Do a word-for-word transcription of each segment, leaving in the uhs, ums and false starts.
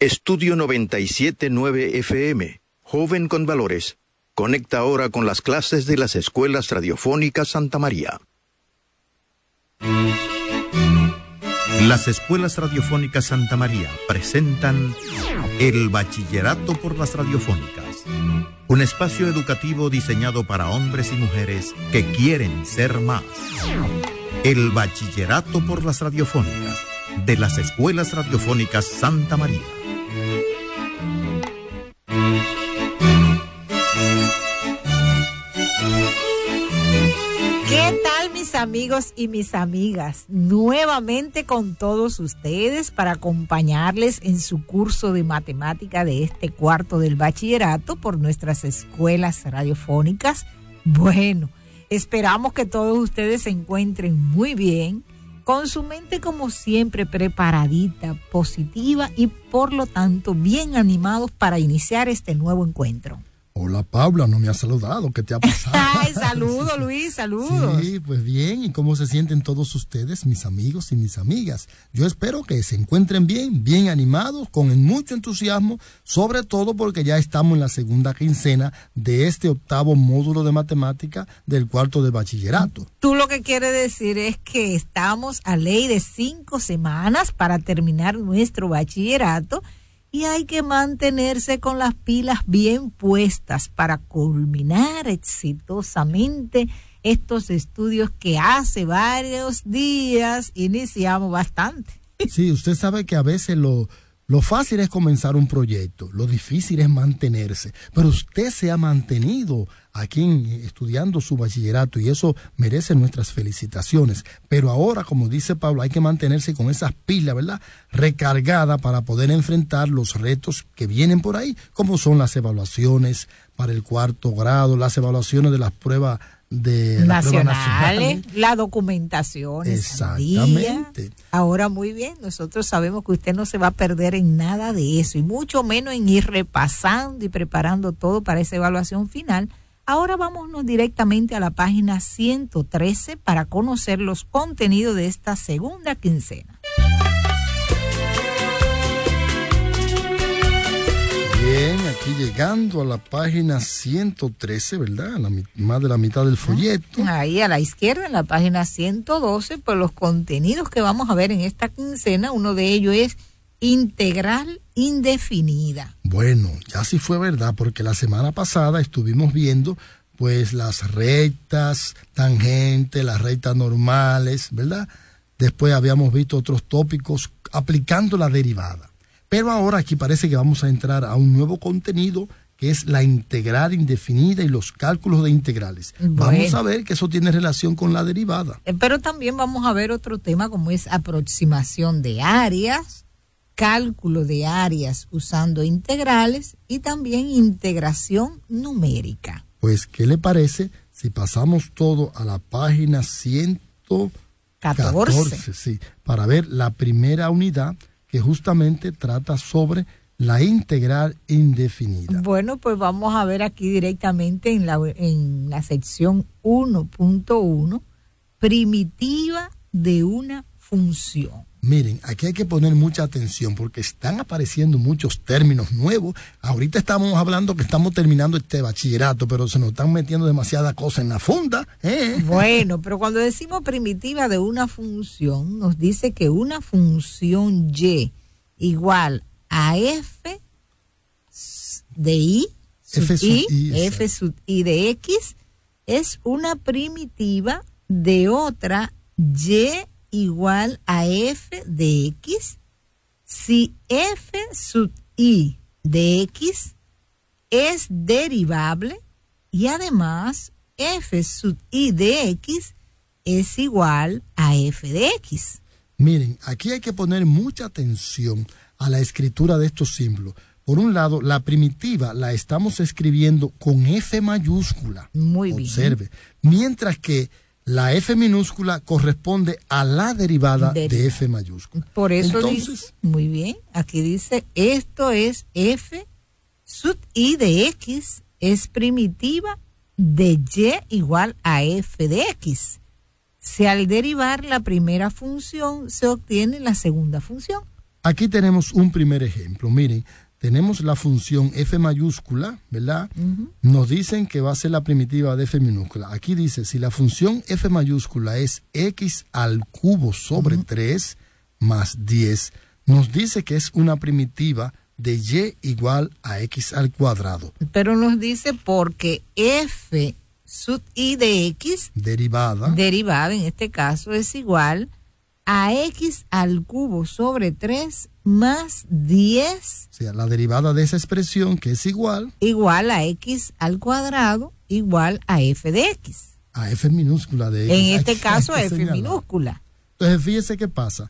Estudio noventa y siete punto nueve F M, Joven con Valores. Conecta ahora con las clases de las escuelas radiofónicas Santa María. Las escuelas radiofónicas Santa María presentan el Bachillerato por las Radiofónicas, un espacio educativo diseñado para hombres y mujeres que quieren ser más. El Bachillerato por las Radiofónicas de las escuelas radiofónicas Santa María. ¿Qué tal, mis amigos y mis amigas? Nuevamente con todos ustedes para acompañarles en su curso de matemática de este cuarto del bachillerato por nuestras escuelas radiofónicas. Bueno, esperamos que todos ustedes se encuentren muy bien, con su mente como siempre preparadita, positiva y por lo tanto bien animados para iniciar este nuevo encuentro. Hola, Paula, no me has saludado, ¿qué te ha pasado? Ay, saludos, Luis, saludos. Sí, pues bien, ¿y cómo se sienten todos ustedes, mis amigos y mis amigas? Yo espero que se encuentren bien, bien animados, con mucho entusiasmo, sobre todo porque ya estamos en la segunda quincena de este octavo módulo de matemática del cuarto de bachillerato. Tú lo que quieres decir es que estamos a ley de cinco semanas para terminar nuestro bachillerato, y hay que mantenerse con las pilas bien puestas para culminar exitosamente estos estudios que hace varios días iniciamos bastante. Sí, usted sabe que a veces lo, lo fácil es comenzar un proyecto, lo difícil es mantenerse, pero usted se ha mantenido aquí estudiando su bachillerato y eso merece nuestras felicitaciones. Pero ahora, como dice Pablo, hay que mantenerse con esas pilas, ¿verdad?, recargadas para poder enfrentar los retos que vienen por ahí, como son las evaluaciones para el cuarto grado, las evaluaciones de las pruebas de nacionales, la nacional, la documentación. Exactamente. Ahora, muy bien, nosotros sabemos que usted no se va a perder en nada de eso y mucho menos en ir repasando y preparando todo para esa evaluación final. Ahora vámonos directamente a la página ciento trece para conocer los contenidos de esta segunda quincena. Bien, aquí llegando a la página ciento trece, ¿verdad? La, más de la mitad del folleto. Ahí a la izquierda, en la página ciento doce, pues los contenidos que vamos a ver en esta quincena, uno de ellos es integral indefinida. Bueno, ya sí fue verdad, porque la semana pasada estuvimos viendo pues las rectas tangentes, las rectas normales, ¿verdad? Después habíamos visto otros tópicos aplicando la derivada. Pero ahora aquí parece que vamos a entrar a un nuevo contenido que es la integral indefinida y los cálculos de integrales. Bueno, vamos a ver que eso tiene relación con la derivada. Pero también vamos a ver otro tema como es aproximación de áreas, cálculo de áreas usando integrales y también integración numérica. Pues, ¿qué le parece si pasamos todo a la página ciento catorce, sí, para ver la primera unidad que justamente trata sobre la integral indefinida? Bueno, pues vamos a ver aquí directamente en la, en la sección uno punto uno, primitiva de una función. Miren, aquí hay que poner mucha atención porque están apareciendo muchos términos nuevos. Ahorita estamos hablando que estamos terminando este bachillerato, pero se nos están metiendo demasiadas cosas en la funda, ¿eh? Bueno, pero cuando decimos primitiva de una función, nos dice que una función y igual a f de i, f sub i, i, f sub i de x es una primitiva de otra y igual a f de x si f sub i de x es derivable y además f sub i de x es igual a f de x. Miren, aquí hay que poner mucha atención a la escritura de estos símbolos. Por un lado, la primitiva la estamos escribiendo con F mayúscula. Muy bien. Observe. Mientras que la F minúscula corresponde a la derivada de, de F mayúscula. Por eso Entonces, dice, muy bien, aquí dice, esto es F sub i de X, es primitiva de Y igual a F de X. Si al derivar la primera función se obtiene la segunda función. Aquí tenemos un primer ejemplo. Miren, tenemos la función f mayúscula, ¿verdad? Uh-huh. Nos dicen que va a ser la primitiva de f minúscula. Aquí dice, si la función f mayúscula es x al cubo sobre uh-huh. tres más diez, nos dice que es una primitiva de y igual a x al cuadrado. Pero nos dice porque f sub i de x, derivada, derivada en este caso, es igual a x al cubo sobre tres más diez. O sea, la derivada de esa expresión que es igual. Igual a x al cuadrado igual a f de x. A f minúscula de x. En este caso, f señalar. minúscula. Entonces, fíjese qué pasa.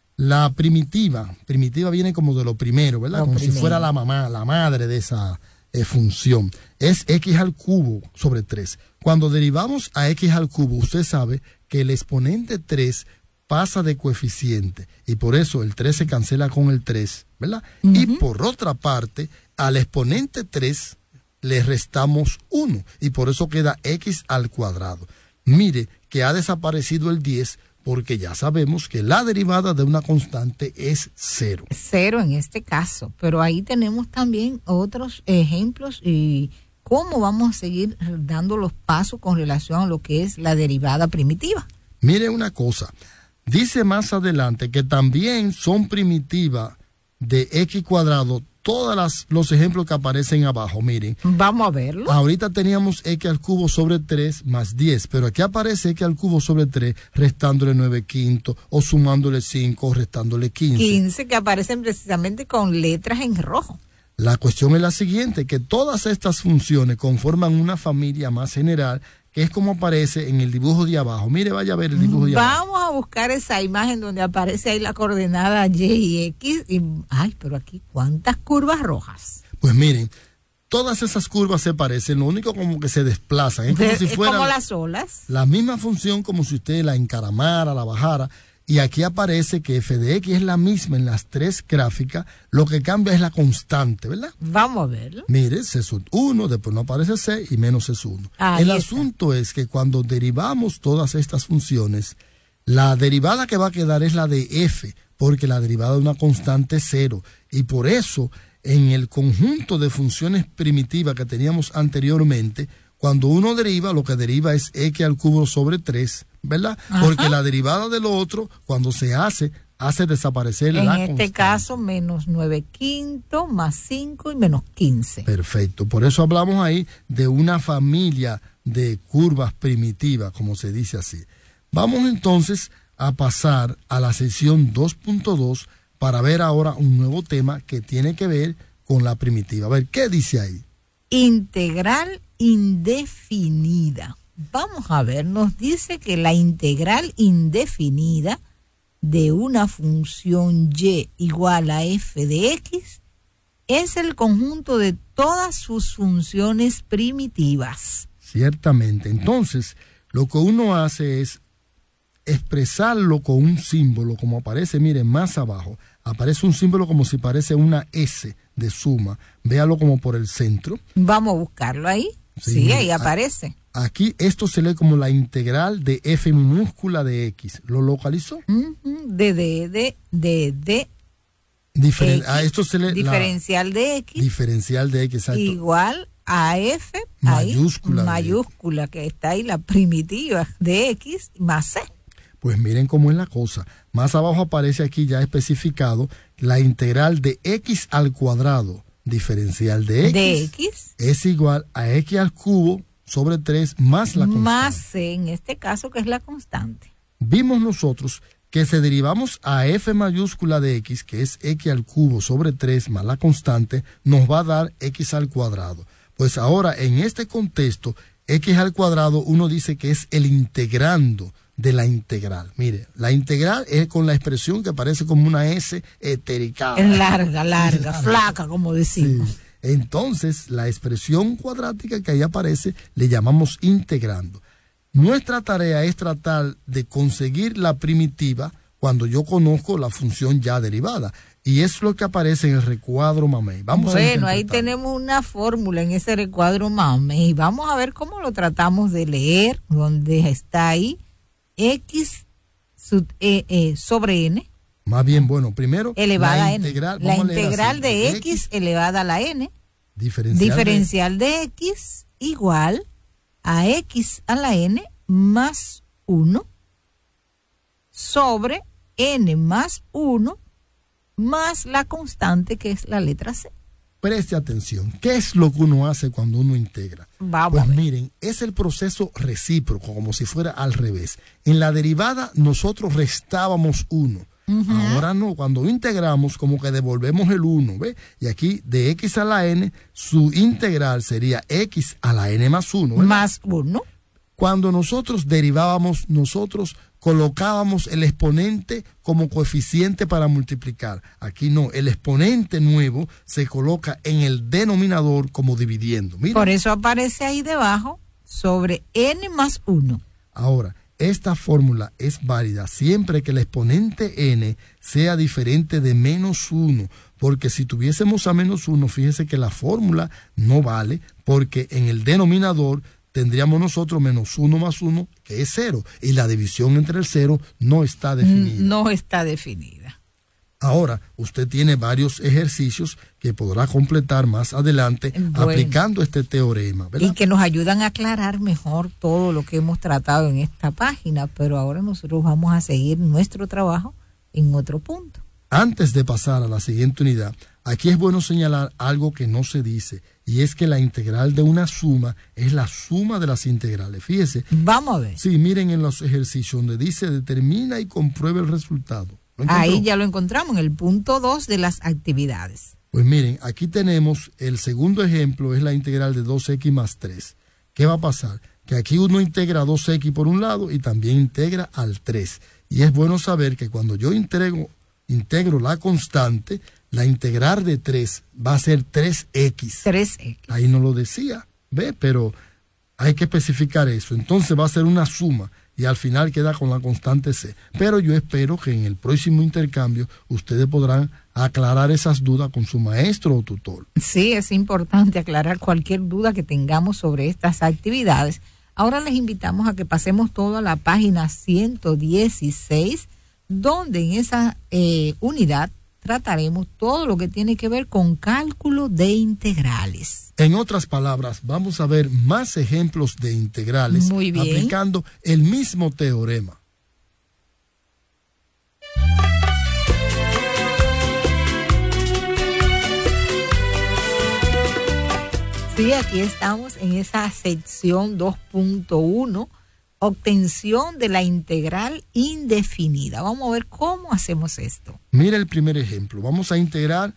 La primitiva, primitiva viene como de lo primero, ¿verdad? Lo como primero. Si fuera la mamá, la madre de esa eh, función. Es x al cubo sobre tres. Cuando derivamos a x al cubo, usted sabe que el exponente tres pasa de coeficiente y por eso el tres se cancela con el tres, ¿verdad? Uh-huh. Y por otra parte, al exponente tres le restamos uno y por eso queda x al cuadrado. Mire que ha desaparecido el diez porque ya sabemos que la derivada de una constante es cero. Cero en este caso, pero ahí tenemos también otros ejemplos y cómo vamos a seguir dando los pasos con relación a lo que es la derivada primitiva. Mire una cosa. Dice más adelante que también son primitivas de x cuadrado todos los ejemplos que aparecen abajo. Miren. Vamos a verlo. Ahorita teníamos x al cubo sobre tres más diez, pero aquí aparece x al cubo sobre tres restándole nueve quintos o sumándole cinco o restándole quince. quince que aparecen precisamente con letras en rojo. La cuestión es la siguiente, que todas estas funciones conforman una familia más general que es como aparece en el dibujo de abajo. Mire, vaya a ver el dibujo de Vamos abajo. Vamos a buscar esa imagen donde aparece ahí la coordenada Y y X. Y, ay, pero aquí, ¿cuántas curvas rojas? Pues miren, todas esas curvas se parecen, lo único como que se desplazan. Es como de, si fueran como las olas. La misma función como si usted la encaramara, la bajara. Y aquí aparece que f de x es la misma en las tres gráficas, lo que cambia es la constante, ¿verdad? Vamos a verlo. Mire, c sub uno, después no aparece c y menos c sub uno. Ahí El está. asunto es que cuando derivamos todas estas funciones, la derivada que va a quedar es la de f, porque la derivada de una constante es cero. Y por eso, en el conjunto de funciones primitivas que teníamos anteriormente, cuando uno deriva, lo que deriva es x al cubo sobre tres, ¿verdad? Ajá. Porque la derivada de lo otro, cuando se hace, hace desaparecer en la este constante. caso, menos nueve quintos, más cinco y menos quince. Perfecto. Por eso hablamos ahí de una familia de curvas primitivas, como se dice así. Vamos entonces a pasar a la sección dos punto dos para ver ahora un nuevo tema que tiene que ver con la primitiva. A ver, ¿qué dice ahí? Integral indefinida. Vamos a ver, nos dice que la integral indefinida de una función y igual a f de x es el conjunto de todas sus funciones primitivas. Ciertamente. Entonces, lo que uno hace es expresarlo con un símbolo, como aparece, miren, más abajo. Aparece un símbolo como si parece una S de suma. Véalo como por el centro. Vamos a buscarlo ahí. Sí, Sí, ahí a- aparece. Aquí esto se lee como la integral de f minúscula de x. ¿Lo localizó? Ujú, De, de, de, de, de Diferen- X, a esto se lee diferencial de la x diferencial de x. Exacto. igual a f Mayúscula ahí, de mayúscula que está ahí, la primitiva de x más c. Pues miren cómo es la cosa. Más abajo aparece aquí ya especificado la integral de x al cuadrado diferencial de x, De x es igual a x al cubo sobre tres más la constante. más c, en este caso que es la constante. Vimos nosotros que si derivamos a f mayúscula de x, que es x al cubo sobre tres más la constante, nos va a dar x al cuadrado. Pues ahora, en este contexto, x al cuadrado uno dice que es el integrando de la integral. Mire, la integral es con la expresión que parece como una S etericada. Es larga, larga, flaca, como Sí. decimos. Entonces, la expresión cuadrática que ahí aparece le llamamos integrando. Nuestra tarea es tratar de conseguir la primitiva cuando yo conozco la función ya derivada. Y es lo que aparece en el recuadro Mamey. Vamos a Bueno, ahí interpretarlo. tenemos una fórmula en ese recuadro mame y vamos a ver cómo lo tratamos de leer, donde está ahí x sub, e, e, sobre n Más bien, bueno, primero elevada la a n. integral, La vamos a leer integral así, de x elevada a la n. Diferencial, Diferencial de, de x igual a x a la n más uno sobre n más uno más la constante que es la letra c. Preste atención, ¿qué es lo que uno hace cuando uno integra? Vamos pues a ver. miren, es el proceso recíproco, como si fuera al revés. En la derivada nosotros restábamos uno. Uh-huh. Ahora no, cuando integramos como que devolvemos el uno, ¿ve? Y aquí de x a la n, su integral sería x a la n más uno. ¿verdad? Más uno. Cuando nosotros derivábamos, nosotros colocábamos el exponente como coeficiente para multiplicar. Aquí no, el exponente nuevo se coloca en el denominador como dividiendo. Mira. Por eso aparece ahí debajo sobre n más uno. Ahora, esta fórmula es válida siempre que el exponente n sea diferente de menos uno, porque si tuviésemos a menos uno, fíjese que la fórmula no vale, porque en el denominador tendríamos nosotros menos uno más uno, que es cero, y la división entre el cero no está definida. No está definida. Ahora, usted tiene varios ejercicios que podrá completar más adelante bueno, aplicando este teorema, ¿verdad? Y que nos ayudan a aclarar mejor todo lo que hemos tratado en esta página, pero ahora nosotros vamos a seguir nuestro trabajo en otro punto. Antes de pasar a la siguiente unidad, aquí es bueno señalar algo que no se dice, y es que la integral de una suma es la suma de las integrales. Fíjese. Vamos a ver. Sí, miren en los ejercicios donde dice determina y compruebe el resultado. Ahí ya lo encontramos, en el punto dos de las actividades. Pues miren, aquí tenemos el segundo ejemplo, es la integral de dos equis más tres. ¿Qué va a pasar? Que aquí uno integra dos equis por un lado y también integra al tres. Y es bueno saber que cuando yo integro, integro la constante, la integral de tres va a ser tres equis. tres equis. Ahí no lo decía, ¿ve? Pero hay que especificar eso. Entonces va a ser una suma y al final queda con la constante c. Pero yo espero que en el próximo intercambio ustedes podrán aclarar esas dudas con su maestro o tutor. Sí, es importante aclarar cualquier duda que tengamos sobre estas actividades. Ahora les invitamos a que pasemos todo a la página ciento dieciséis, donde en esa eh, unidad trataremos todo lo que tiene que ver con cálculo de integrales. En otras palabras, vamos a ver más ejemplos de integrales Muy bien. aplicando el mismo teorema. Sí, aquí estamos en esa sección dos punto uno, obtención de la integral indefinida. Vamos a ver cómo hacemos esto. Mira el primer ejemplo. Vamos a integrar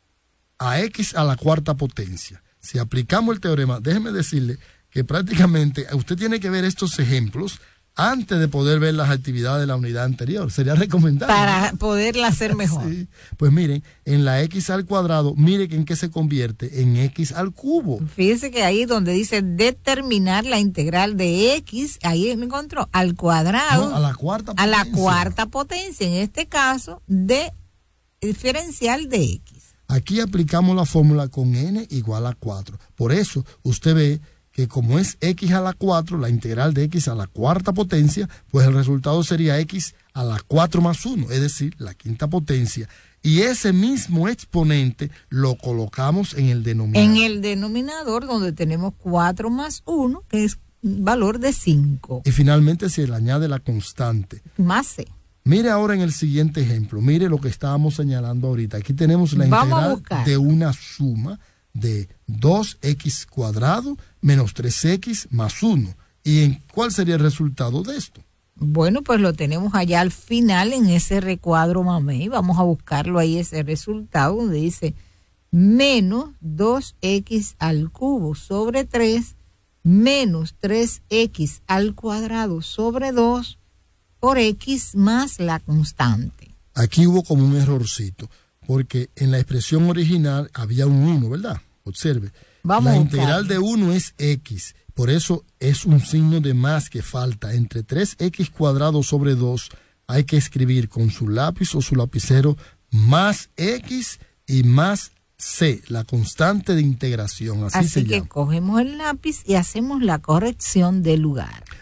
a x a la cuarta potencia. Si aplicamos el teorema, déjeme decirle que prácticamente usted tiene que ver estos ejemplos antes de poder ver las actividades de la unidad anterior. Sería recomendable. Para poderla hacer mejor. Sí. Pues miren, en la x al cuadrado, mire en qué se convierte, en x al cubo. Fíjese que ahí donde dice determinar la integral de x, ahí me encontró al cuadrado. No, a la cuarta potencia. A la potencia. cuarta potencia, en este caso, de diferencial de x. Aquí aplicamos la fórmula con n igual a cuatro. Por eso, usted ve que como es x a la cuatro, la integral de x a la cuarta potencia, pues el resultado sería x a la cuatro más uno, es decir, la quinta potencia. Y ese mismo exponente lo colocamos en el denominador. En el denominador donde tenemos cuatro más uno, que es un valor de cinco. Y finalmente se le añade la constante. Más c. Mire ahora en el siguiente ejemplo, mire lo que estábamos señalando ahorita. Aquí tenemos la Vamos integral de una suma de dos equis cuadrado menos tres equis más uno. ¿Y en cuál sería el resultado de esto? Bueno, pues lo tenemos allá al final en ese recuadro mamey. Vamos a buscarlo ahí, ese resultado donde dice menos dos equis al cubo sobre tres menos tres equis al cuadrado sobre dos por x más la constante. Aquí hubo como un errorcito, porque en la expresión original había un uno, ¿verdad? Observe. Vamos la a integral buscar. de uno es x, por eso es un signo de más que falta. Entre tres equis cuadrado sobre dos hay que escribir con su lápiz o su lapicero más x y más c, la constante de integración. Así, Así se que llama. cogemos el lápiz y hacemos la corrección del lugar.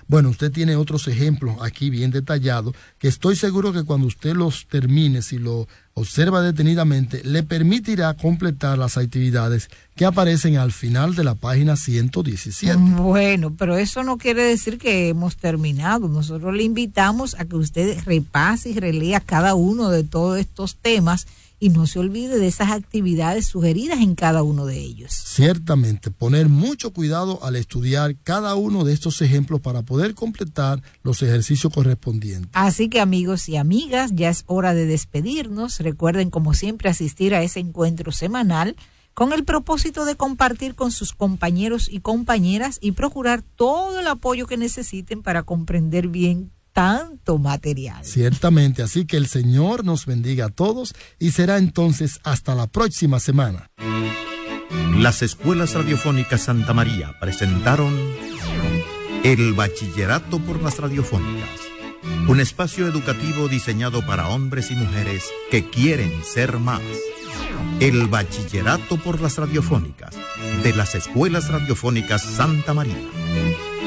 Bueno, usted tiene otros ejemplos aquí bien detallados, que estoy seguro que cuando usted los termine, si lo observa detenidamente, le permitirá completar las actividades que aparecen al final de la página ciento diecisiete. Bueno, pero eso no quiere decir que hemos terminado. Nosotros le invitamos a que usted repase y relea cada uno de todos estos temas y no se olvide de esas actividades sugeridas en cada uno de ellos. Ciertamente, poner mucho cuidado al estudiar cada uno de estos ejemplos para poder completar los ejercicios correspondientes. Así que amigos y amigas, ya es hora de despedirnos. Recuerden, como siempre, asistir a ese encuentro semanal con el propósito de compartir con sus compañeros y compañeras y procurar todo el apoyo que necesiten para comprender bien tanto material. Ciertamente, así que el Señor nos bendiga a todos y será entonces hasta la próxima semana. Las escuelas radiofónicas Santa María presentaron el Bachillerato por las Radiofónicas, un espacio educativo diseñado para hombres y mujeres que quieren ser más. El Bachillerato por las Radiofónicas de las escuelas radiofónicas Santa María.